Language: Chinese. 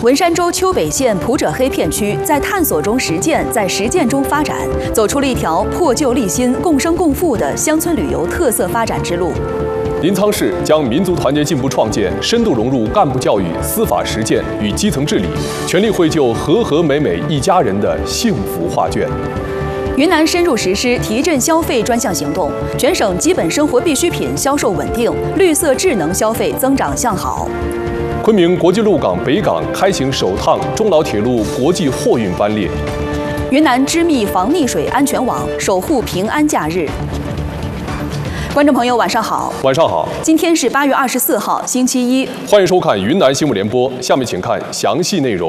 文山州丘北县普者黑片区在探索中实践，在实践中发展，走出了一条破旧立新、共生共富的乡村旅游特色发展之路。 临沧市将民族团结进步创建深度融入干部教育、司法实践与基层治理，全力绘就和和美美一家人的幸福画卷。 云南深入实施提振消费专项行动，全省基本生活必需品销售稳定，绿色智能消费增长向好。 昆明国际陆港北港开行首趟中老铁路国际货运班列。 云南织密防溺水安全网，守护平安假日。观众朋友，晚上好。 晚上好。 今天是8月24号，星期一。 欢迎收看云南新闻联播，下面请看详细内容。